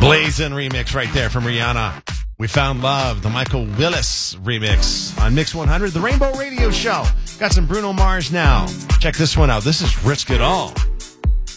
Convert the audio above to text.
Blazin' remix right there from Rihanna. We Found Love, the Michael Willis remix on Mix 100, the Rainbow Radio Show. Got some Bruno Mars now. Check this one out. This is Risk It All.